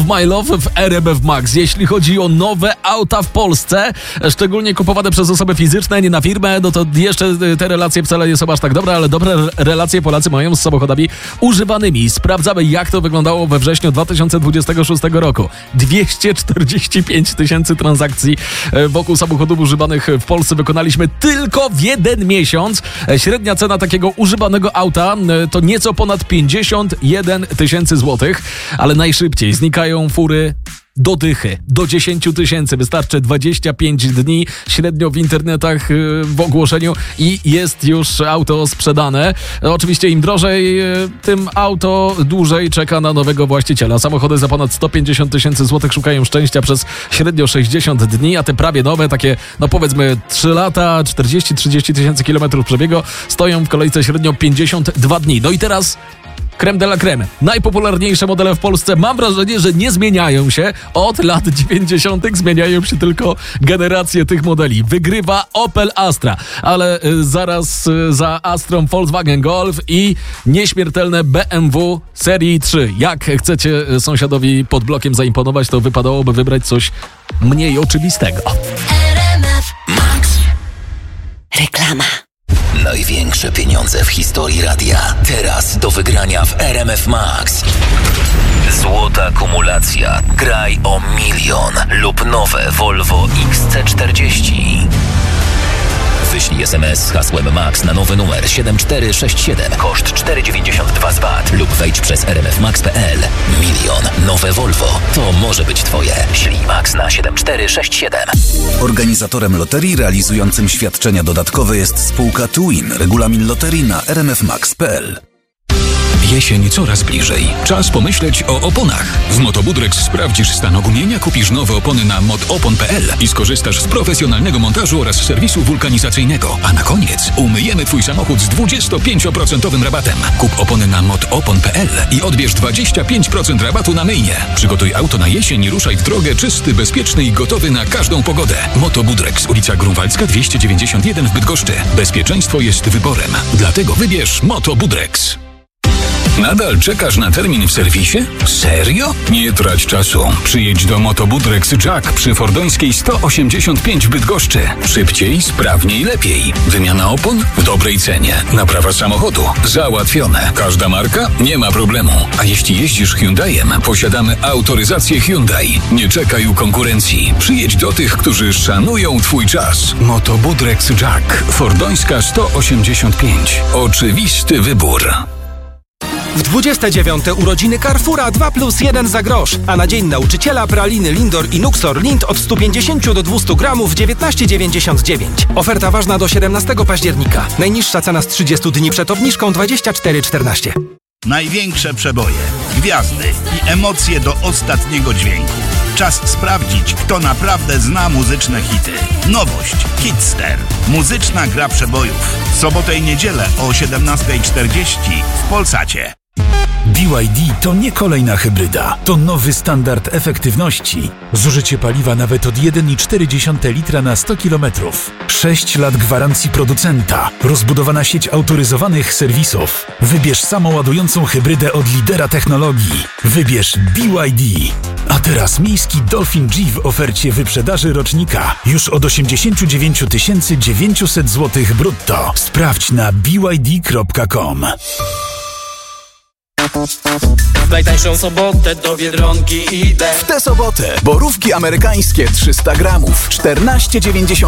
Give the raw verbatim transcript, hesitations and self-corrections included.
My Love w R M F Max. Jeśli chodzi o nowe auta w Polsce, szczególnie kupowane przez osoby fizyczne, nie na firmę, no to jeszcze te relacje wcale nie są aż tak dobre, ale dobre relacje Polacy mają z samochodami używanymi. Sprawdzamy, jak to wyglądało we wrześniu dwa tysiące dwudziestego szóstego roku. dwieście czterdzieści pięć tysięcy transakcji wokół samochodów używanych w Polsce wykonaliśmy tylko w jeden miesiąc. Średnia cena takiego używanego auta to nieco ponad pięćdziesiąt jeden tysięcy złotych, ale najszybciej znikają fury do dychy, do dziesięć tysięcy. Wystarczy dwadzieścia pięć dni średnio w internetach w ogłoszeniu i jest już auto sprzedane. Oczywiście im drożej, tym auto dłużej czeka na nowego właściciela. Samochody za ponad sto pięćdziesiąt tysięcy złotych szukają szczęścia przez średnio sześćdziesiąt dni, a te prawie nowe, takie no powiedzmy trzy lata, czterdzieści trzydzieści tysięcy kilometrów przebiegu, stoją w kolejce średnio pięćdziesiąt dwa dni. No i teraz creme de la creme. Najpopularniejsze modele w Polsce, mam wrażenie, że nie zmieniają się. Od lat dziewięćdziesiątych zmieniają się tylko generacje tych modeli. Wygrywa Opel Astra, ale y, zaraz y, za Astrą Volkswagen Golf i nieśmiertelne B M W serii trzy. Jak chcecie y, sąsiadowi pod blokiem zaimponować, to wypadałoby wybrać coś mniej oczywistego. R M F Max. Reklama. Największe pieniądze w historii radia. Teraz do wygrania w R M F Max. Złota kumulacja. Graj o milion lub nowe Volvo X C czterdzieści. Wyślij es em es z hasłem MAX na nowy numer siedem cztery sześć siedem. Koszt cztery dziewięćdziesiąt dwa z V A T lub wejdź przez r m f max kropka p l. Milion. Nowe Volvo. To może być twoje. Ślij MAX na siedem cztery sześć siedem. Organizatorem loterii realizującym świadczenia dodatkowe jest spółka Twin. Regulamin loterii na r m f max kropka p l. Jesień coraz bliżej. Czas pomyśleć o oponach. W Motobudrex sprawdzisz stan ogumienia, kupisz nowe opony na motopon kropka p l i skorzystasz z profesjonalnego montażu oraz serwisu wulkanizacyjnego. A na koniec umyjemy twój samochód z dwudziestopięcioprocentowym rabatem. Kup opony na motopon kropka p l i odbierz dwadzieścia pięć procent rabatu na myjnie. Przygotuj auto na jesień i ruszaj w drogę czysty, bezpieczny i gotowy na każdą pogodę. Motobudrex, ulica Grunwaldzka dwieście dziewięćdziesiąt jeden w Bydgoszczy. Bezpieczeństwo jest wyborem. Dlatego wybierz Motobudrex. Nadal czekasz na termin w serwisie? Serio? Nie trać czasu. Przyjedź do Motobudrex Jack przy Fordońskiej sto osiemdziesiąt pięć w Bydgoszczy. Szybciej, sprawniej, lepiej. Wymiana opon w dobrej cenie. Naprawa samochodu załatwione. Każda marka? Nie ma problemu. A jeśli jeździsz Hyundaiem, posiadamy autoryzację Hyundai. Nie czekaj u konkurencji. Przyjedź do tych, którzy szanują twój czas. Motobudrex Jack. Fordońska sto osiemdziesiąt pięć. Oczywisty wybór. W dwudzieste dziewiąte urodziny Carrefoura dwa plus jeden za grosz, a na Dzień Nauczyciela praliny Lindor i Nuxor Lind od sto pięćdziesiąt do dwustu gramów dziewiętnaście dziewięćdziesiąt dziewięć. Oferta ważna do siedemnastego października. Najniższa cena z trzydziestu dni przed obniżką dwadzieścia cztery czternaście. Największe przeboje, gwiazdy i emocje do ostatniego dźwięku. Czas sprawdzić, kto naprawdę zna muzyczne hity. Nowość Hitster. Muzyczna gra przebojów. W sobotę i niedzielę o siedemnasta czterdzieści w Polsacie. B Y D to nie kolejna hybryda, to nowy standard efektywności. Zużycie paliwa nawet od jeden przecinek cztery litra na sto kilometrów. sześć lat gwarancji producenta. Rozbudowana sieć autoryzowanych serwisów. Wybierz samoładującą hybrydę od lidera technologii. Wybierz B Y D. A teraz miejski Dolphin G w ofercie wyprzedaży rocznika. Już od osiemdziesiąt dziewięć tysięcy dziewięćset złotych brutto. Sprawdź na b y d kropka com. W najtańszą sobotę do Biedronki idę. W tę sobotę borówki amerykańskie trzysta gramów czternaście dziewięćdziesiąt.